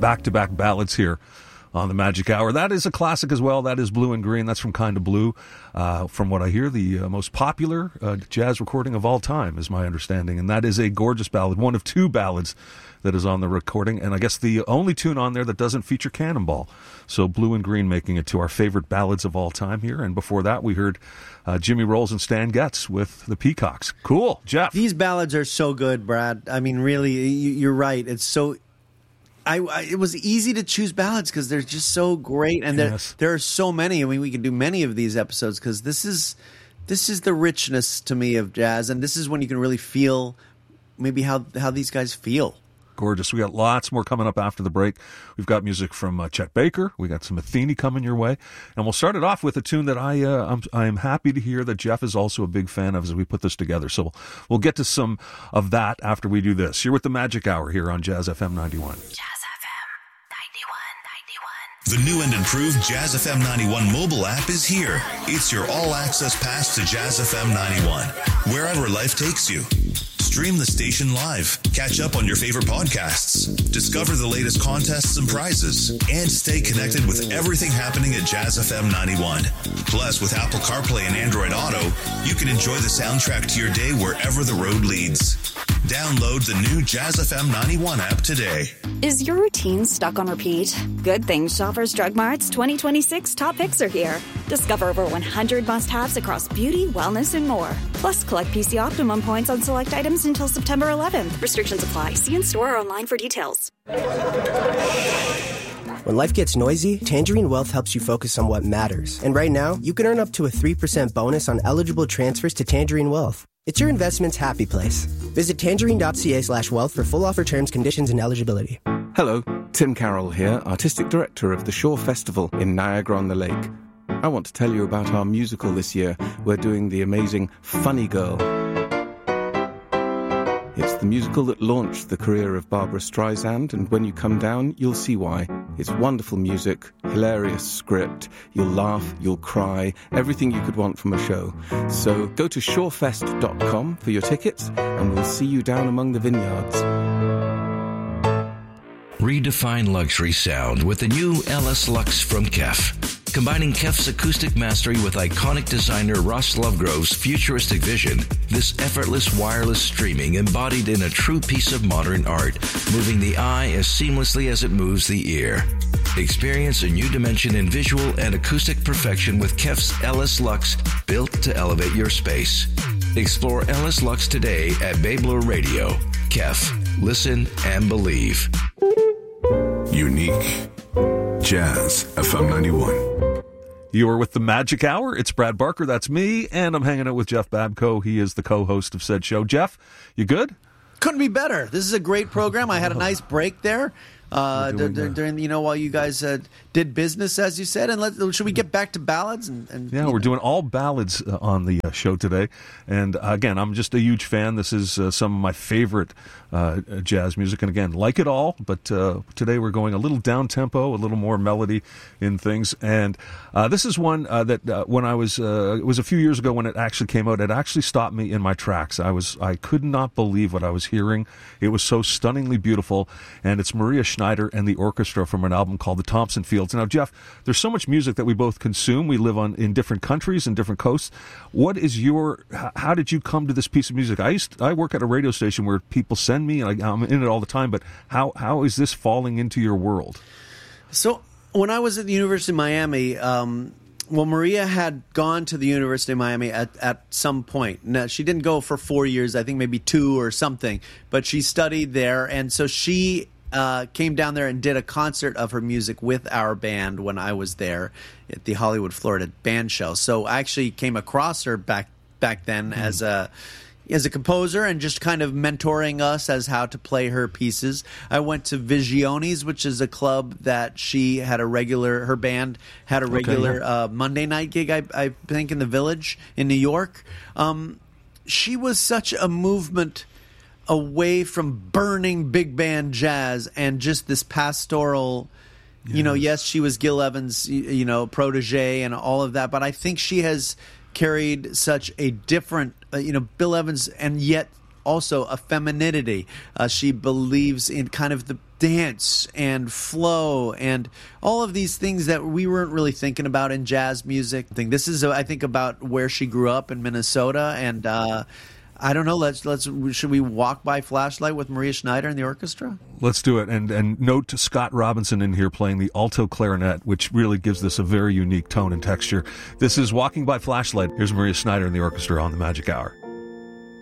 back-to-back ballads here on the Magic Hour. That is a classic as well. That is Blue and Green. That's from Kinda Blue. From what I hear, the most popular jazz recording of all time, is my understanding. And that is a gorgeous ballad, one of two ballads that is on the recording. And I guess the only tune on there that doesn't feature Cannonball. So Blue and Green making it to our favorite ballads of all time here. And before that, we heard Jimmy Rolls and Stan Getz with the Peacocks. Cool. Jeff. These ballads are so good, Brad. I mean, really, you're right. It's so... it was easy to choose ballads because they're just so great, and there are so many. I mean, we can do many of these episodes because this is the richness to me of jazz, and this is when you can really feel maybe how these guys feel. Gorgeous. We got lots more coming up after the break. We've got music from Chet Baker. We got some Athene coming your way, and we'll start it off with a tune that I am happy to hear that Jeff is also a big fan of as we put this together. So we'll get to some of that after we do this. You're with the Magic Hour here on Jazz FM 91. The new and improved Jazz FM 91 mobile app is here. It's your all-access pass to Jazz FM 91, wherever life takes you. Stream the station live, catch up on your favorite podcasts, discover the latest contests and prizes, and stay connected with everything happening at Jazz FM 91. Plus, with Apple CarPlay and Android Auto, you can enjoy the soundtrack to your day wherever the road leads. Download the new Jazz FM 91 app today. Is your routine stuck on repeat? Good things Shoppers Drug Mart's 2026 top picks are here. Discover over 100 must-haves across beauty, wellness, and more. Plus, collect PC Optimum points on select items until September 11th. Restrictions apply. See in-store or online for details. When life gets noisy, Tangerine Wealth helps you focus on what matters. And right now, you can earn up to a 3% bonus on eligible transfers to Tangerine Wealth. It's your investment's happy place. Visit tangerine.ca/wealth for full offer terms, conditions, and eligibility. Hello, Tim Carroll here, Artistic Director of the Shore Festival in Niagara-on-the-Lake. I want to tell you about our musical this year. We're doing the amazing Funny Girl. It's the musical that launched the career of Barbara Streisand, and when you come down, you'll see why. It's wonderful music, hilarious script, you'll laugh, you'll cry, everything you could want from a show. So go to shorefest.com for your tickets, and we'll see you down among the vineyards. Redefine luxury sound with the new LS Lux from KEF. Combining KEF's acoustic mastery with iconic designer Ross Lovegrove's futuristic vision, this effortless wireless streaming embodied in a true piece of modern art, moving the eye as seamlessly as it moves the ear. Experience a new dimension in visual and acoustic perfection with KEF's LS Lux, built to elevate your space. Explore LS Lux today at Babler Radio. KEF. Listen and believe. Unique. Jazz FM 91. You are with the Magic Hour. It's Brad Barker. That's me. And I'm hanging out with Jeff Babko. He is the co-host of said show. Jeff, you good? Couldn't be better. This is a great program. I had a nice break there. During while you guys did business, as you said, and should we get back to ballads? Yeah, we're doing all ballads on the show today, and again, I'm just a huge fan. This is some of my favorite jazz music, and again, like it all, but today we're going a little down tempo, a little more melody in things, and this is one that when I was it was a few years ago when it actually came out. It actually stopped me in my tracks. I could not believe what I was hearing. It was so stunningly beautiful, and it's Maria Schneider and the orchestra from an album called The Thompson Fields. Now, Jeff, there's so much music that we both consume. We live in different countries and different coasts. What is how did you come to this piece of music? I work at a radio station where people send me, and I'm in it all the time, but how is this falling into your world? So when I was at the University of Miami, Maria had gone to the University of Miami at some point. Now, she didn't go for 4 years, I think maybe 2 or something, but she studied there, and so she came down there and did a concert of her music with our band when I was there at the Hollywood, Florida band show. So I actually came across her back then as a composer and just kind of mentoring us as how to play her pieces. I went to Visiones, which is a club that her band had a regular Monday night gig, I think, in the Village in New York. She was such a movement away from burning big band jazz and just this pastoral, yes, she was Gil Evans, protege and all of that, but I think she has carried such a different, Bill Evans, and yet also a femininity. She believes in kind of the dance and flow and all of these things that we weren't really thinking about in jazz music. This is, I think, about where she grew up in Minnesota, and I don't know. Should we walk by Flashlight with Maria Schneider and the orchestra? Let's do it. And note to Scott Robinson in here playing the alto clarinet, which really gives this a very unique tone and texture. This is Walking by Flashlight. Here's Maria Schneider and the orchestra on the Magic Hour.